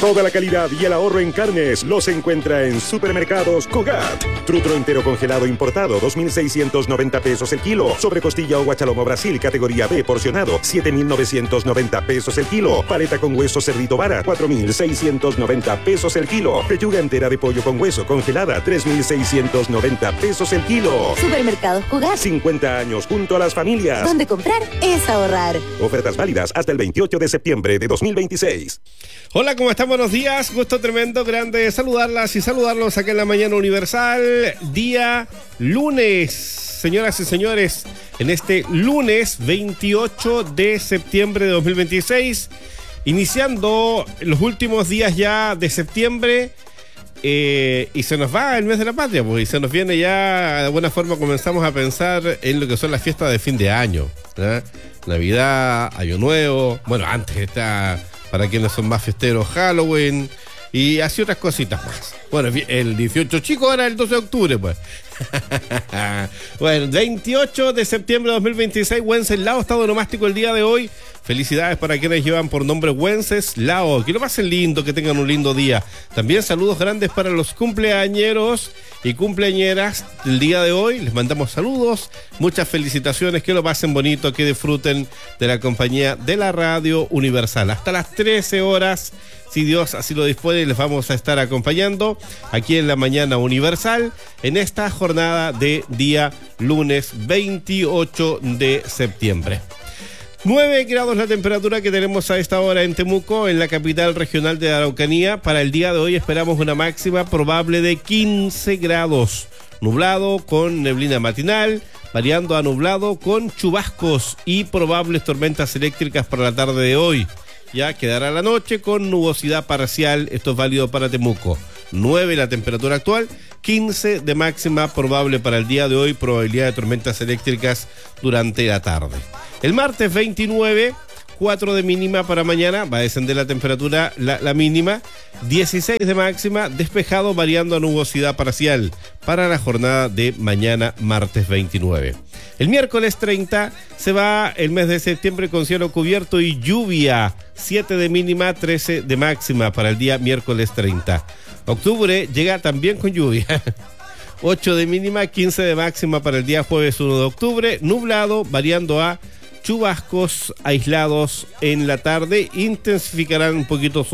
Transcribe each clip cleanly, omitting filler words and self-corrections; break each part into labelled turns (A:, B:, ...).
A: Toda la calidad y el ahorro en carnes los encuentra en Supermercados Cugat. Trutro entero congelado importado, 2.690 pesos el kilo. Sobrecostilla o guachalomo Brasil, categoría B, porcionado, 7.990 pesos el kilo. Paleta con hueso cerdito vara, 4.690 pesos el kilo. Pechuga entera de pollo con hueso congelada, 3.690 pesos el kilo.
B: Supermercados Cugat.
A: 50 años junto a las familias.
B: Donde comprar es ahorrar.
A: Ofertas válidas hasta el 28 de septiembre de 2026.
C: Hola, ¿cómo están? Buenos días. Gusto tremendo, grande saludarlas y saludarlos aquí en la Mañana Universal. Día lunes, señoras y señores, en este lunes 28 de septiembre de 2026, iniciando los últimos días ya de septiembre. Y se nos va el mes de la patria, pues, y se nos viene ya, de buena forma comenzamos a pensar en lo que son las fiestas de fin de año, ¿eh? Navidad, Año Nuevo, bueno, antes está, para quienes son más fiesteros, Halloween, y así otras cositas más. Bueno, el 18 chico era el 12 de octubre, pues. Bueno, 28 de septiembre de 2026, Wenceslao, estado nomástico el día de hoy. Felicidades para quienes llevan por nombre Wenceslao. Que lo pasen lindo, que tengan un lindo día. También saludos grandes para los cumpleañeros y cumpleañeras del día de hoy. Les mandamos saludos, muchas felicitaciones, que lo pasen bonito, que disfruten de la compañía de la Radio Universal. Hasta las 13 horas, si Dios así lo dispone, les vamos a estar acompañando aquí en la Mañana Universal en esta jornada de día lunes 28 de septiembre. 9 grados la temperatura que tenemos a esta hora en Temuco, en la capital regional de Araucanía. Para el día de hoy esperamos una máxima probable de 15 grados. Nublado con neblina matinal, variando a nublado con chubascos y probables tormentas eléctricas para la tarde de hoy. Ya quedará la noche con nubosidad parcial, esto es válido para Temuco. 9 la temperatura actual, 15 de máxima probable para el día de hoy, probabilidad de tormentas eléctricas durante la tarde. El martes 29, 4 de mínima para mañana, va a descender la temperatura, la mínima, 16 de máxima, despejado variando a nubosidad parcial para la jornada de mañana, martes 29. El miércoles 30 se va el mes de septiembre con cielo cubierto y lluvia, 7 de mínima, 13 de máxima para el día miércoles 30. Octubre llega también con lluvia. 8 de mínima, 15 de máxima para el día jueves 1 de octubre, nublado, variando a chubascos aislados en la tarde, intensificarán un poquito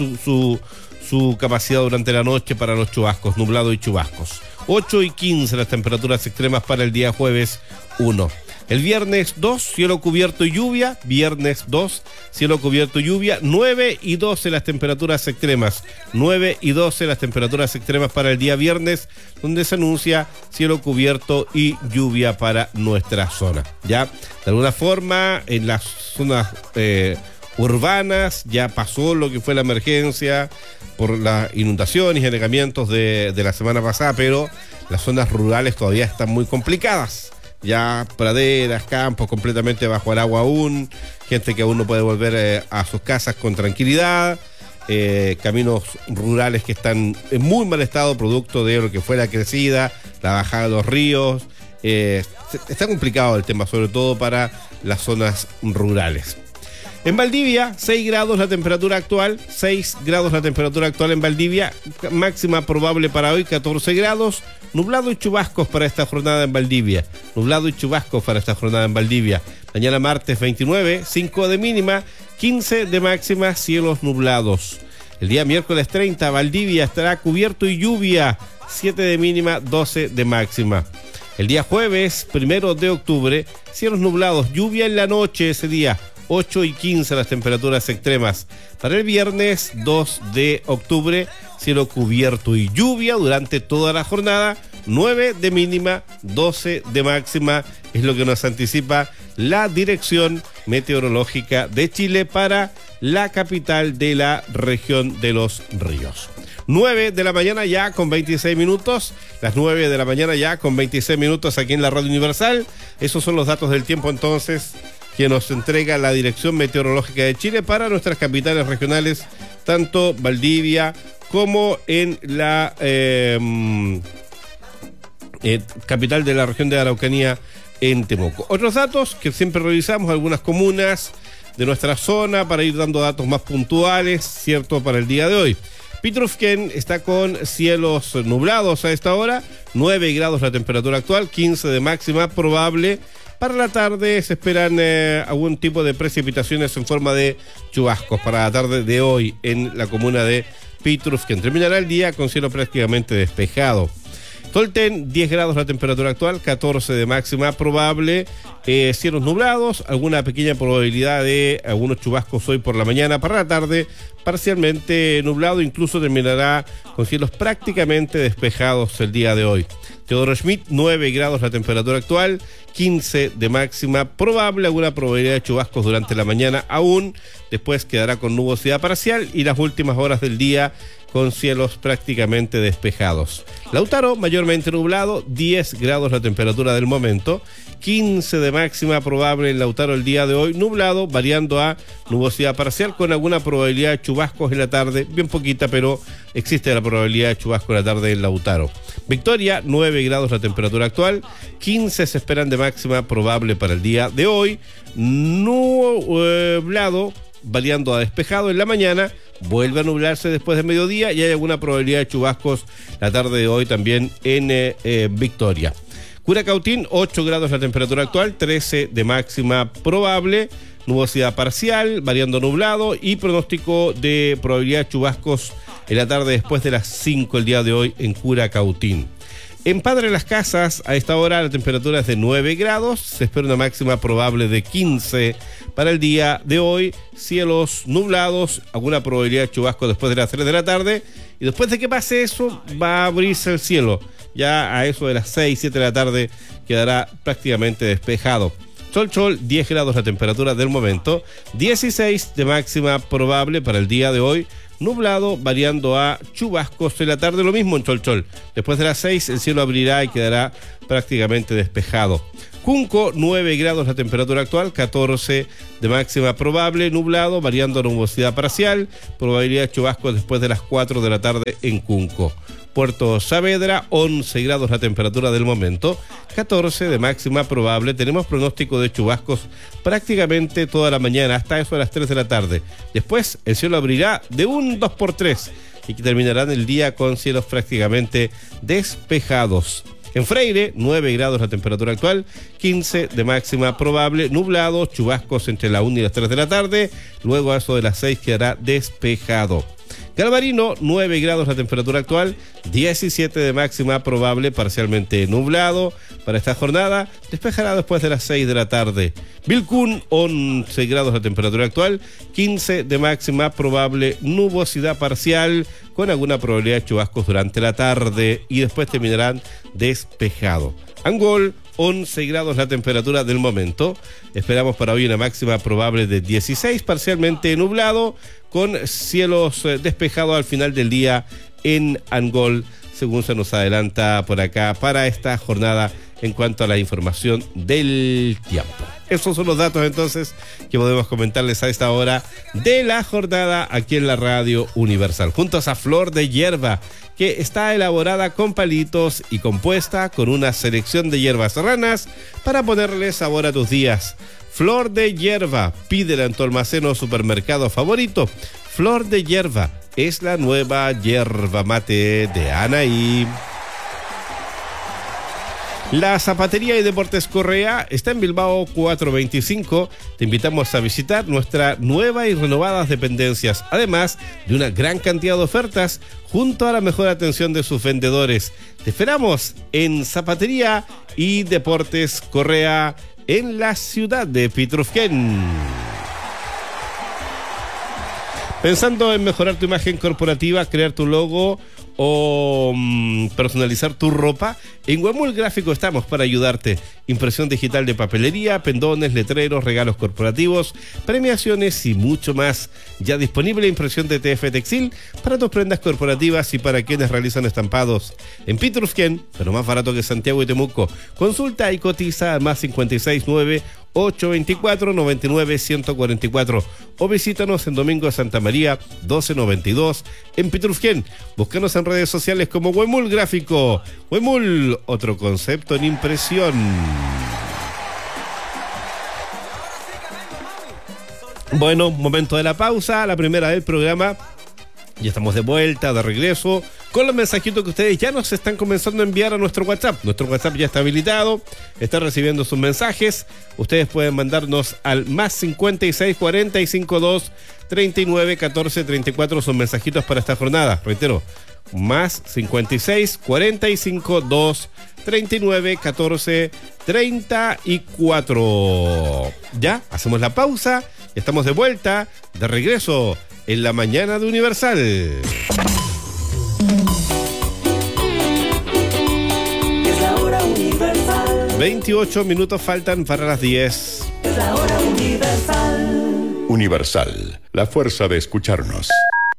C: su capacidad durante la noche para los chubascos, nublado y chubascos. 8 y 15 las temperaturas extremas para el día jueves 1. El viernes 2, cielo cubierto y lluvia. Viernes 2, cielo cubierto y lluvia. 9 y 12 las temperaturas extremas. 9 y 12 las temperaturas extremas para el día viernes, donde se anuncia cielo cubierto y lluvia para nuestra zona. Ya, de alguna forma, en las zonas urbanas ya pasó lo que fue la emergencia por las inundaciones y anegamientos de la semana pasada, pero las zonas rurales todavía están muy complicadas. Ya praderas, campos completamente bajo el agua aún, gente que aún no puede volver a sus casas con tranquilidad, caminos rurales que están en muy mal estado producto de lo que fue la crecida, la bajada de los ríos. Está complicado el tema, sobre todo para las zonas rurales. En Valdivia, 6 grados la temperatura actual, 6 grados la temperatura actual en Valdivia, máxima probable para hoy, 14 grados, nublado y chubascos para esta jornada en Valdivia, nublado y chubascos para esta jornada en Valdivia. Mañana martes 29, 5 de mínima, 15 de máxima, cielos nublados. El día miércoles 30, Valdivia estará cubierto y lluvia, 7 de mínima, 12 de máxima. El día jueves 1 de octubre, cielos nublados, lluvia en la noche ese día, 8 y 15 las temperaturas extremas. Para el viernes 2 de octubre, cielo cubierto y lluvia durante toda la jornada, 9 de mínima, 12 de máxima, es lo que nos anticipa la Dirección Meteorológica de Chile para la capital de la región de los ríos. 9 de la mañana ya con 26 minutos, las 9 de la mañana ya con 26 minutos aquí en la Radio Universal. Esos son los datos del tiempo entonces que nos entrega la Dirección Meteorológica de Chile para nuestras capitales regionales, tanto Valdivia como en la capital de la región de Araucanía, en Temuco. Otros datos que siempre revisamos, algunas comunas de nuestra zona para ir dando datos más puntuales, ¿cierto?, para el día de hoy. Pitrufquén está con cielos nublados a esta hora, 9 grados la temperatura actual, 15 de máxima probable. Para la tarde se esperan algún tipo de precipitaciones en forma de chubascos para la tarde de hoy en la comuna de Pitrufquén. Terminará el día con cielo prácticamente despejado. Tolten, 10 grados la temperatura actual, 14 de máxima probable, cielos nublados, alguna pequeña probabilidad de algunos chubascos hoy por la mañana. Para la tarde, parcialmente nublado, incluso terminará con cielos prácticamente despejados el día de hoy. Teodoro Schmidt, 9 grados la temperatura actual, 15 de máxima probable, alguna probabilidad de chubascos durante la mañana aún, después quedará con nubosidad parcial y las últimas horas del día con cielos prácticamente despejados. Lautaro, mayormente nublado, 10 grados la temperatura del momento, 15 de máxima probable en Lautaro el día de hoy, nublado, variando a nubosidad parcial con alguna probabilidad de chubascos en la tarde, bien poquita, pero existe la probabilidad de chubasco en la tarde en Lautaro. Victoria, 9 grados la temperatura actual, 15 se esperan de máxima probable para el día de hoy, nublado, variando a despejado en la mañana, vuelve a nublarse después de mediodía y hay alguna probabilidad de chubascos la tarde de hoy también en Victoria. Curacautín, 8 grados la temperatura actual, 13 de máxima probable, nubosidad parcial, variando nublado y pronóstico de probabilidad de chubascos en la tarde después de las 5 el día de hoy en Curacautín. En Padre Las Casas, a esta hora la temperatura es de 9 grados, se espera una máxima probable de 15 para el día de hoy, cielos nublados, alguna probabilidad de chubasco después de las 3 de la tarde, y después de que pase eso va a abrirse el cielo, ya a eso de las 6, 7 de la tarde quedará prácticamente despejado. Cholchol, 10 grados la temperatura del momento, 16 de máxima probable para el día de hoy, nublado, variando a chubascos en la tarde, lo mismo en Cholchol. Después de las 6 el cielo abrirá y quedará prácticamente despejado. Junco, 9 grados la temperatura actual, 14 de máxima probable, nublado, variando a nubosidad parcial, probabilidad de chubascos después de las 4 de la tarde en Junco. Puerto Saavedra, 11 grados la temperatura del momento, 14 de máxima probable. Tenemos pronóstico de chubascos prácticamente toda la mañana, hasta eso a las 3 de la tarde. Después el cielo abrirá de un 2x3 y que terminarán el día con cielos prácticamente despejados. En Freire, 9 grados la temperatura actual, 15 de máxima probable, nublado, chubascos entre la 1 y las 3 de la tarde, luego a eso de las 6 quedará despejado. Galvarino, 9 grados la temperatura actual, 17 de máxima probable, parcialmente nublado para esta jornada, despejará después de las 6 de la tarde. Vilcún, 11 grados la temperatura actual, 15 de máxima probable, nubosidad parcial, con alguna probabilidad de chubascos durante la tarde y después terminarán despejado. Angol, 11 grados la temperatura del momento. Esperamos para hoy una máxima probable de 16, parcialmente nublado, con cielos despejados al final del día en Angol, según se nos adelanta por acá para esta jornada en cuanto a la información del tiempo. Esos son los datos entonces que podemos comentarles a esta hora de la jornada aquí en la Radio Universal. Juntos a Flor de Hierba, que está elaborada con palitos y compuesta con una selección de hierbas serranas para ponerle sabor a tus días. Flor de Hierba, pídela en tu almacén o supermercado favorito. Flor de Hierba es la nueva yerba mate de Anaí. La Zapatería y Deportes Correa está en Bilbao 425. Te invitamos a visitar nuestra nueva y renovadas dependencias, además de una gran cantidad de ofertas junto a la mejor atención de sus vendedores. Te esperamos en Zapatería y Deportes Correa en la ciudad de Pitrufquén. Pensando en mejorar tu imagen corporativa, crear tu logo o personalizar tu ropa, en Huemul Gráfico estamos para ayudarte. Impresión digital de papelería, pendones, letreros, regalos corporativos, premiaciones y mucho más. Ya disponible impresión de TF Textil para tus prendas corporativas y para quienes realizan estampados. En Pitrufquén, pero más barato que Santiago y Temuco. Consulta y cotiza al más 569 824-99-144 o visítanos en Domingo Santa María 1292 en Pitrufquén. Búscanos en redes sociales como Huemul Gráfico. Huemul, otro concepto en impresión. Bueno, momento de la pausa, la primera del programa. Ya estamos de vuelta, de regreso, con los mensajitos que ustedes ya nos están comenzando a enviar a nuestro WhatsApp. Nuestro WhatsApp ya está habilitado, está recibiendo sus mensajes. Ustedes pueden mandarnos al más 56 40 52 39 14 34 sus mensajitos para esta jornada. Reitero, más 56 45 2 39 14 34. Ya, hacemos la pausa y estamos de vuelta, de regreso en la mañana de Universal.
D: Es la hora Universal.
C: 28 minutos faltan para las 10.
D: Es la hora Universal.
E: Universal, la fuerza de escucharnos.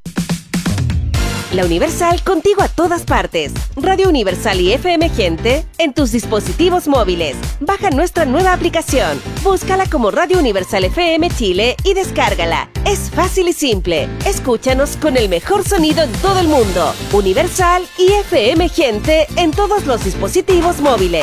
B: La Universal contigo a todas partes. Radio Universal y FM Gente en tus dispositivos móviles. Baja nuestra nueva aplicación. Búscala como Radio Universal FM Chile y descárgala. Es fácil y simple. Escúchanos con el mejor sonido en todo el mundo. Universal y FM Gente en todos los dispositivos móviles.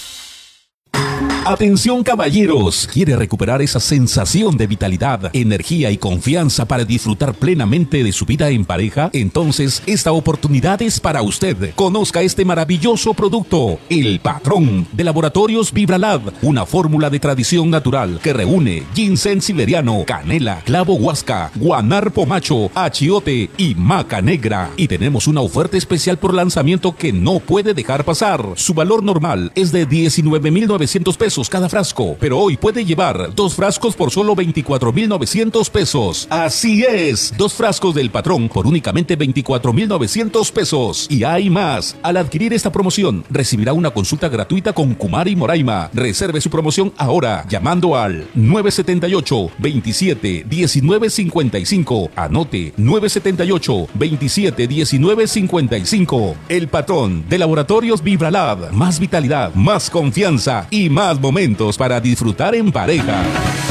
F: Atención caballeros, ¿quiere recuperar esa sensación de vitalidad, energía y confianza para disfrutar plenamente de su vida en pareja? Entonces, esta oportunidad es para usted. Conozca este maravilloso producto, El Patrón, de Laboratorios Vibralab, una fórmula de tradición natural que reúne ginseng siberiano, canela, clavo huasca, guanar pomacho, achiote y maca negra. Y tenemos una oferta especial por lanzamiento que no puede dejar pasar. Su valor normal es de 19,900 pesos cada frasco, pero hoy puede llevar 2 frascos por solo 24,900 pesos. Así es, 2 frascos del Patrón por únicamente 24,900 pesos. Y hay más. Al adquirir esta promoción, recibirá una consulta gratuita con Kumari Moraima. Reserve su promoción ahora llamando al 978 27 19 55. Anote 978 27 19 55. El Patrón de Laboratorios Vibralab. Más vitalidad, más confianza y más momentos para disfrutar en pareja.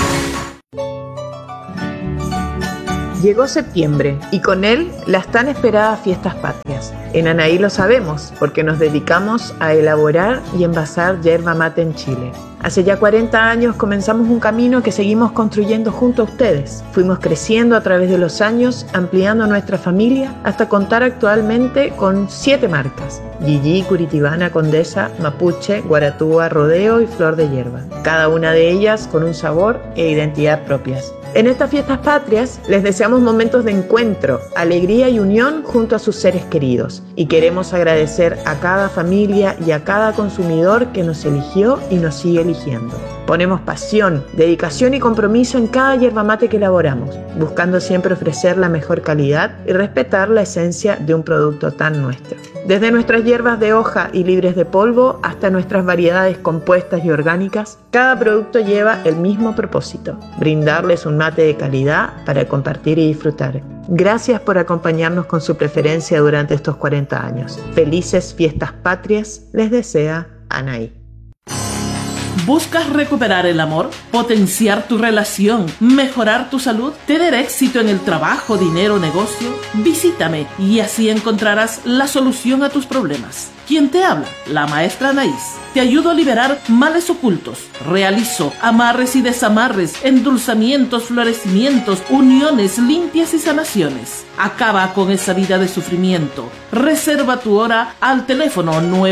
G: Llegó septiembre y con él las tan esperadas fiestas patrias. En Anaí lo sabemos porque nos dedicamos a elaborar y envasar yerba mate en Chile. Hace ya 40 años comenzamos un camino que seguimos construyendo junto a ustedes. Fuimos creciendo a través de los años, ampliando nuestra familia hasta contar actualmente con 7 marcas: Gigi, Curitibana, Condesa, Mapuche, Guaratúa, Rodeo y Flor de Hierba. Cada una de ellas con un sabor e identidad propias. En estas fiestas patrias les deseamos momentos de encuentro, alegría y unión junto a sus seres queridos. Y queremos agradecer a cada familia y a cada consumidor que nos eligió y nos sigue eligiendo. Ponemos pasión, dedicación y compromiso en cada yerba mate que elaboramos, buscando siempre ofrecer la mejor calidad y respetar la esencia de un producto tan nuestro. Desde nuestras hierbas de hoja y libres de polvo hasta nuestras variedades compuestas y orgánicas, cada producto lleva el mismo propósito: brindarles un mate de calidad para compartir y disfrutar. Gracias por acompañarnos con su preferencia durante estos 40 años. Felices fiestas patrias les desea Anaí.
H: ¿Buscas recuperar el amor, potenciar tu relación, mejorar tu salud, tener éxito en el trabajo, dinero, negocio? Visítame y así encontrarás la solución a tus problemas. ¿Quién te habla? La maestra Anaís. Te ayudo a liberar males ocultos. Realizo amarres y desamarres, endulzamientos, florecimientos, uniones limpias y sanaciones. Acaba con esa vida de sufrimiento. Reserva tu hora al teléfono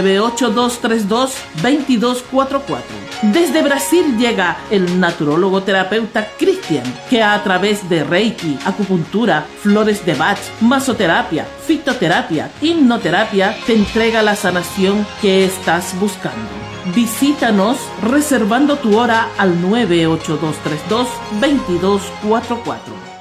H: 98232-2244. Desde Brasil llega el naturólogo terapeuta Cristian, que a través de Reiki, acupuntura, flores de Bach, masoterapia, fitoterapia, hipnoterapia, te entrega la sanación que estás buscando. Visítanos reservando tu hora al 98232-2244.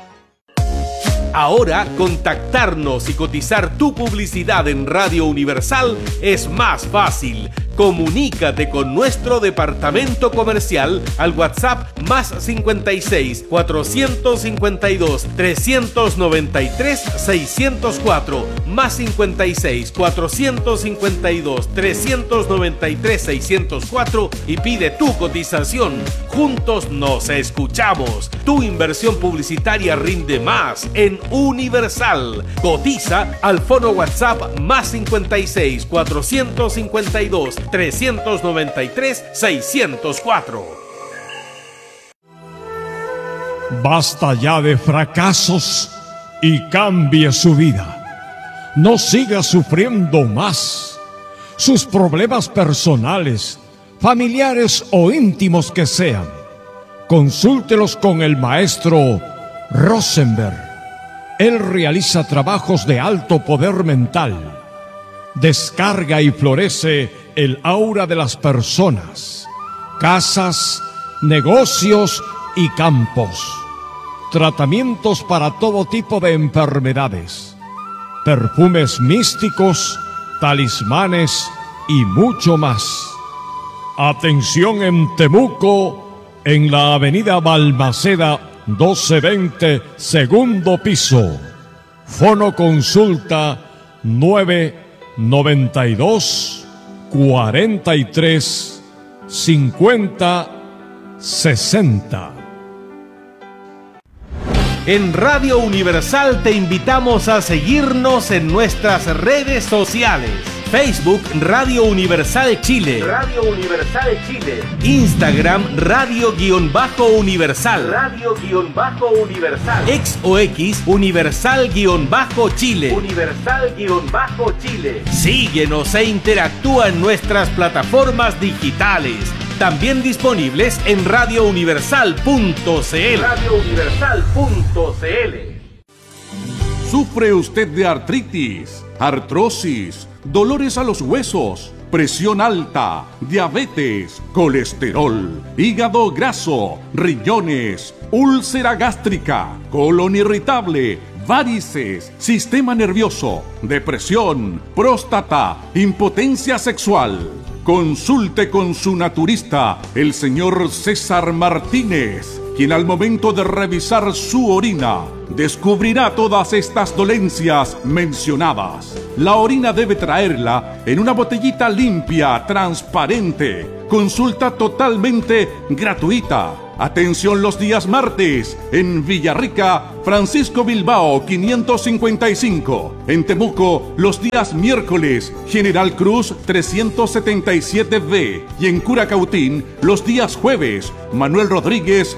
I: Ahora, contactarnos y cotizar tu publicidad en Radio Universal es más fácil. Comunícate con nuestro departamento comercial al WhatsApp más 56 452 393 604 más 56 452 393 604 y pide tu cotización. Juntos nos escuchamos. Tu inversión publicitaria rinde más en Universal. Cotiza al fono WhatsApp más 56 452 393 604.
J: Basta ya de fracasos y cambie su vida. No siga sufriendo más. Sus problemas personales, familiares o íntimos que sean, consúltelos con el maestro Rosenberg. Él realiza trabajos de alto poder mental. Descarga y florece el aura de las personas, casas, negocios y campos. Tratamientos para todo tipo de enfermedades, perfumes místicos, talismanes y mucho más. Atención en Temuco, en la avenida Balmaceda 1220, segundo piso. Fono consulta 992 43 50 60.
I: En Radio Universal te invitamos a seguirnos en nuestras redes sociales. Facebook Radio Universal Chile. Radio Universal Chile. Instagram Radio-Universal. Radio-Universal. X o X Universal-Chile. Universal-Chile. Síguenos e interactúa en nuestras plataformas digitales. También disponibles en radiouniversal.cl. radiouniversal.cl.
K: ¿Sufre usted de artritis, artrosis, dolores a los huesos, presión alta, diabetes, colesterol, hígado graso, riñones, úlcera gástrica, colon irritable, varices, sistema nervioso, depresión, próstata, impotencia sexual? Consulte con su naturista, el señor César Martínez, quien al momento de revisar su orina descubrirá todas estas dolencias mencionadas. La orina debe traerla en una botellita limpia, transparente. Consulta totalmente gratuita. Atención los días martes en Villarrica, Francisco Bilbao 555. En Temuco los días miércoles, General Cruz 377B. Y en Curacautín los días jueves, Manuel Rodríguez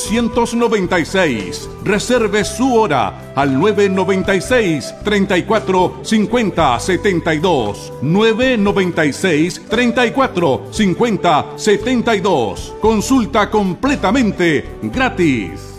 K: 896. Reserve su hora al 996 34 50 72. 996 34 50 72. Consulta completamente gratis.